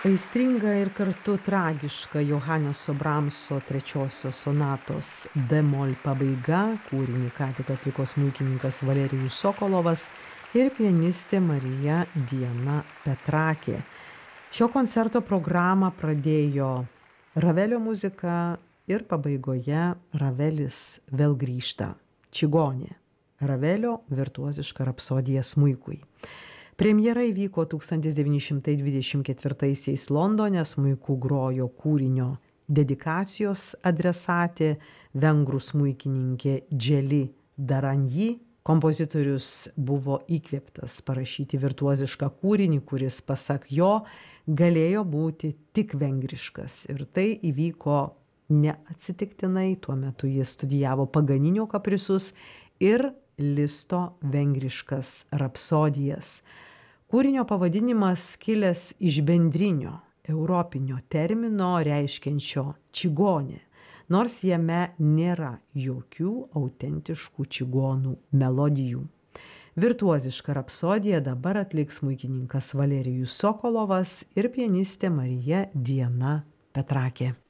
Aistringa ir kartu tragiška Johaneso Bramso trečiosios sonatos d-mol pabaiga, kūrinį ką tik atliko smuikininkas Valerijus Sokolovas ir pianistė Marija Diana Petrakė. Šio koncerto programą pradėjo Ravelio muzika ir pabaigoje Ravelis vėl grįžta. Čigonė. Ravelio virtuoziška rapsodija smuikui. Premjera įvyko 1924 Londone, smuiku grojo kūrinio dedikacijos adresatė, vengrų smuikininkė Dželi Daranji. Kompozitorius buvo įkvėptas parašyti virtuozišką kūrinį, kuris, pasak jo, galėjo būti tik vengriškas. Ir tai įvyko neatsitiktinai, tuo metu jis studijavo Paganinio kaprisus ir Listo vengriškas rapsodijas. Kūrinio pavadinimas kilęs iš bendrinio, europinio termino reiškiančio čigonė, nors jame nėra jokių autentiškų čigonų melodijų. Virtuozišką rapsodiją dabar atliks smuikininkas Valerijus Sokolovas ir pianistė Marija Diana Petrakė.